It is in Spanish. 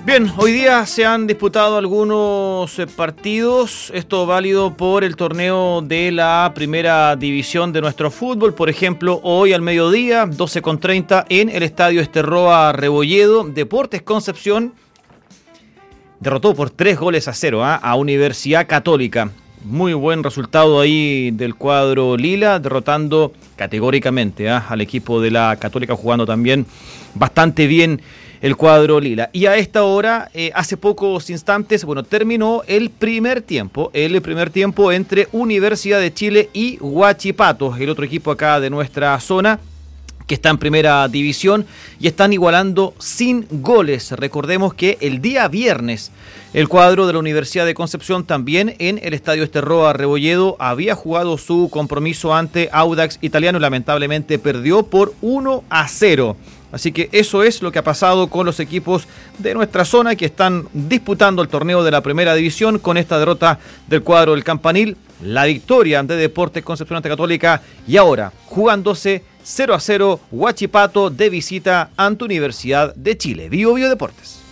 Bien, hoy día se han disputado algunos partidos, esto válido por el torneo de la primera división de nuestro fútbol. Por ejemplo, hoy al mediodía, 12:30 en el estadio Esterroa Rebolledo, Deportes Concepción derrotó por 3-0 a Universidad Católica. Muy buen resultado ahí del cuadro lila, derrotando categóricamente al equipo de la Católica, jugando también bastante bien el cuadro lila. Y a esta hora, hace pocos instantes, terminó el primer tiempo entre Universidad de Chile y Huachipato, el otro equipo acá de nuestra zona, que está en primera división y están igualando sin goles. Recordemos que el día viernes el cuadro de la Universidad de Concepción también en el estadio Esterroa Rebolledo había jugado su compromiso ante Audax Italiano y lamentablemente perdió por 1-0. Así que eso es lo que ha pasado con los equipos de nuestra zona que están disputando el torneo de la primera división con esta derrota del cuadro del Campanil, la victoria ante Deportes Concepción ante Católica y ahora jugándose 0-0 Huachipato de visita ante Universidad de Chile. Bio Deportes.